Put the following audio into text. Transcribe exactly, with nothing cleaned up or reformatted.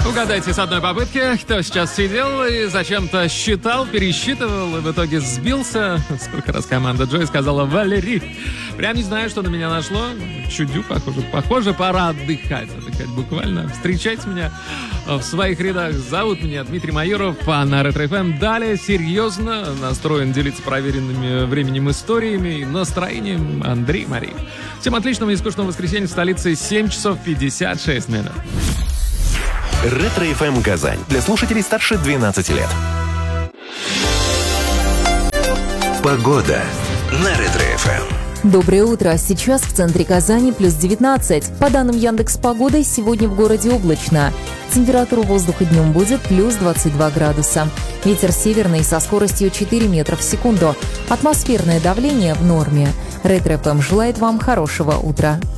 Угадайте с одной попытки, кто сейчас сидел и зачем-то считал, пересчитывал и в итоге сбился. Сколько раз команда Джой сказала «Валерий». Прям не знаю, что на меня нашло. Чудю, похоже. Похоже, пора отдыхать. Отдыхать буквально. Встречайте меня в своих рядах. Зовут меня Дмитрий Майоров, а на Ретро эф эм далее серьезно настроен делиться проверенными временем историями и настроением Андрей Мариев. Всем отличного и скучного воскресенья в столице, семь часов пятьдесят шесть минут. Ретро эф эм Казань. Для слушателей старше двенадцати лет. Погода на Ретро эф эм. Доброе утро. Сейчас в центре Казани плюс девятнадцать. По данным Яндекс.Погоды, сегодня в городе облачно. Температура воздуха днем будет плюс двадцать два градуса. Ветер северный со скоростью четыре метра в секунду. Атмосферное давление в норме. Ретро эф эм желает вам хорошего утра.